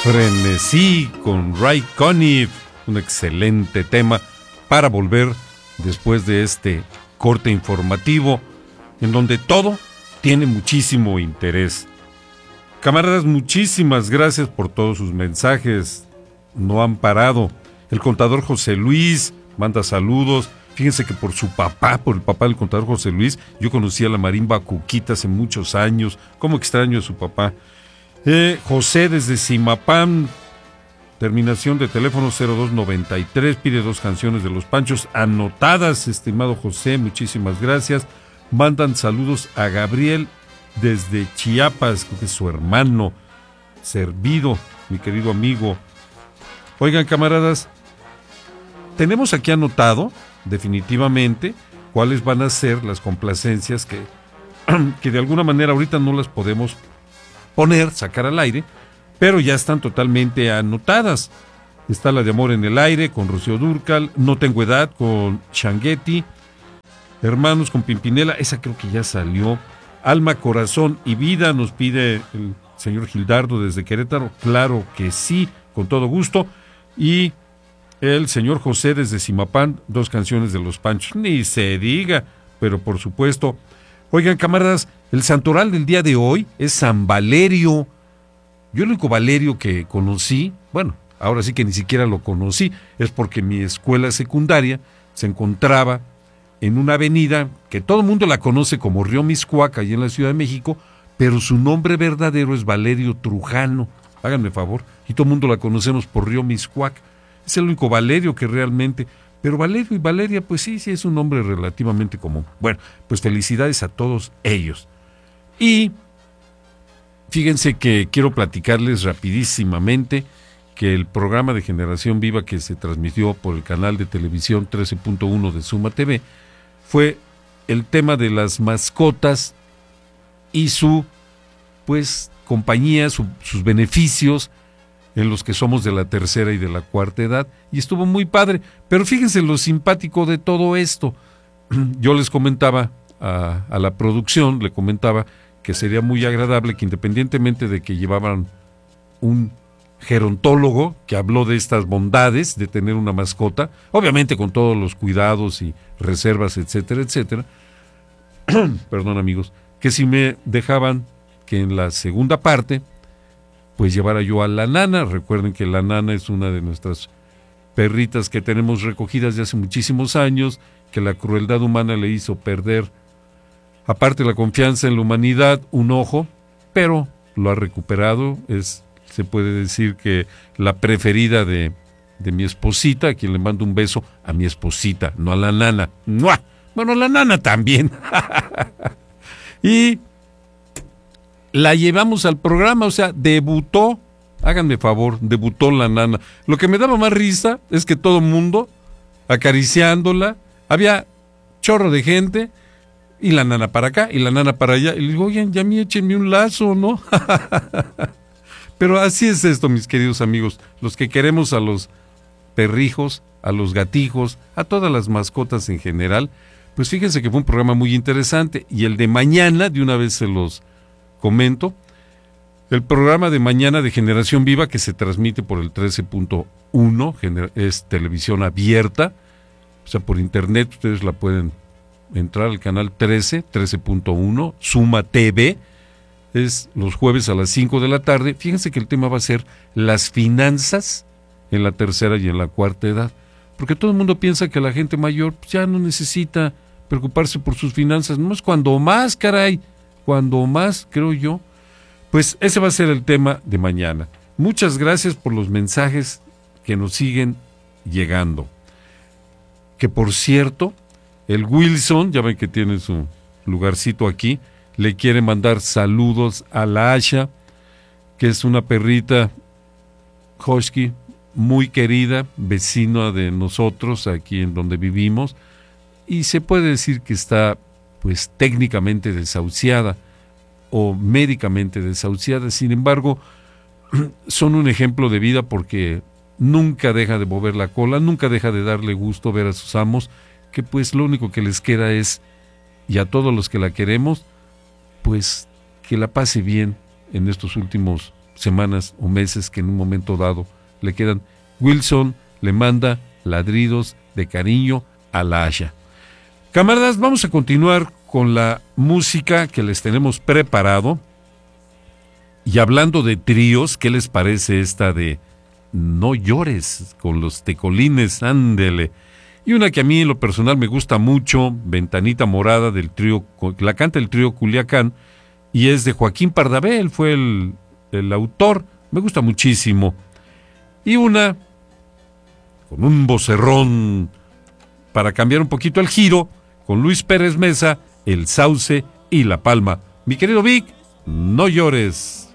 Frenesí con Ray Conniff, un excelente tema para volver después de este corte informativo en donde todo tiene muchísimo interés. Camaradas, muchísimas gracias por todos sus mensajes, no han parado. El contador José Luis manda saludos. Fíjense que por su papá, por el papá del contador José Luis, yo conocí a la marimba Cuquita hace muchos años. Cómo extraño a su papá. José desde Zimapán, terminación de teléfono 0293, pide 2 canciones de Los Panchos anotadas, estimado José, muchísimas gracias. Mandan saludos a Gabriel desde Chiapas, creo que es su hermano, servido, mi querido amigo. Oigan, camaradas, tenemos aquí anotado definitivamente cuáles van a ser las complacencias que de alguna manera ahorita no las podemos sacar al aire, pero ya están totalmente anotadas. Está la de Amor en el Aire con Rocío Dúrcal, No Tengo Edad con Changuetti, Hermanos con Pimpinela, esa creo que ya salió. Alma, Corazón y Vida nos pide el señor Gildardo desde Querétaro, claro que sí, con todo gusto. Y el señor José desde Zimapán, 2 canciones de Los Panchos, ni se diga, pero por supuesto. Oigan, camaradas, el santoral del día de hoy es San Valerio. Yo el único Valerio que conocí, bueno, ahora sí que ni siquiera lo conocí, es porque mi escuela secundaria se encontraba en una avenida que todo el mundo la conoce como Río Miscuac, allí en la Ciudad de México, pero su nombre verdadero es Valerio Trujano, háganme favor, y todo el mundo la conocemos por Río Miscuac. Es el único Valerio que realmente... Pero Valerio y Valeria, pues sí, es un nombre relativamente común. Bueno, pues felicidades a todos ellos. Y fíjense que quiero platicarles rapidísimamente que el programa de Generación Viva que se transmitió por el canal de televisión 13.1 de Suma TV fue el tema de las mascotas y su, pues, compañía, sus beneficios en los que somos de la tercera y de la cuarta edad, y estuvo muy padre. Pero fíjense lo simpático de todo esto. Yo les comentaba a la producción, le comentaba que sería muy agradable que independientemente de que llevaban un gerontólogo que habló de estas bondades de tener una mascota, obviamente con todos los cuidados y reservas, etcétera, etcétera, perdón amigos, que si me dejaban que en la segunda parte pues llevara yo a la Nana. Recuerden que la Nana es una de nuestras perritas que tenemos recogidas de hace muchísimos años, que la crueldad humana le hizo perder, aparte de la confianza en la humanidad, un ojo, pero lo ha recuperado. Se puede decir que la preferida de mi esposita, a quien le mando un beso, a mi esposita, no a la Nana. ¡Mua! Bueno, a la Nana también. Y la llevamos al programa, o sea, debutó, háganme favor, debutó la Nana. Lo que me daba más risa es que todo el mundo acariciándola, había chorro de gente, y la Nana para acá, y la Nana para allá, y le digo, oigan, ya me échenme un lazo, ¿no? Pero así es esto, mis queridos amigos, los que queremos a los perrijos, a los gatijos, a todas las mascotas en general, pues fíjense que fue un programa muy interesante, y el de mañana, de una vez se los comento, el programa de mañana de Generación Viva que se transmite por el 13.1, es televisión abierta, o sea, por internet ustedes la pueden entrar al canal 13.1, Suma TV, es los jueves a las 5 de la tarde. Fíjense que el tema va a ser las finanzas en la tercera y en la cuarta edad, porque todo el mundo piensa que la gente mayor pues, ya no necesita preocuparse por sus finanzas, no es cuando más, caray, cuando más, creo yo. Pues ese va a ser el tema de mañana. Muchas gracias por los mensajes que nos siguen llegando. Que por cierto, el Wilson, ya ven que tiene su lugarcito aquí, le quiere mandar saludos a la Asha, que es una perrita husky muy querida, vecina de nosotros aquí en donde vivimos, y se puede decir que está pues técnicamente desahuciada o médicamente desahuciada. Sin embargo, son un ejemplo de vida porque nunca deja de mover la cola, nunca deja de darle gusto ver a sus amos, que pues lo único que les queda es, y a todos los que la queremos, pues que la pase bien en estos últimos semanas o meses que en un momento dado le quedan. Wilson le manda ladridos de cariño a la Asha. Camaradas, vamos a continuar con la música que les tenemos preparado. Y hablando de tríos, ¿qué les parece esta de No llores con los Tecolines? Ándele. Y una que a mí en lo personal me gusta mucho, Ventanita Morada, del trío, la canta el trío Culiacán, y es de Joaquín Pardavé, él fue el autor, me gusta muchísimo. Y una con un vocerrón para cambiar un poquito el giro, con Luis Pérez Mesa, El Sauce y La Palma. Mi querido Vic, no llores.